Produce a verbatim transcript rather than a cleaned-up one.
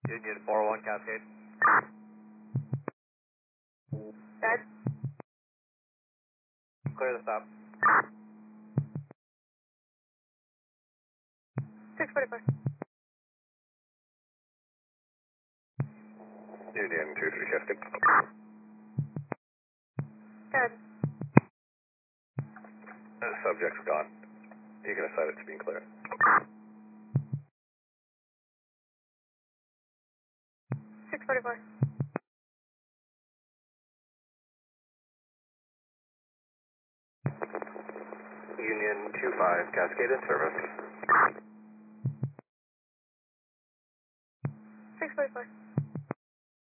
Union four oh one Cascade. Dead. Clear the stop. six forty-four. Union two three Cascade. Dead. Uh, subject's gone. You can assign it to being clear. six forty-four. Union two five Cascade in service. six forty-four.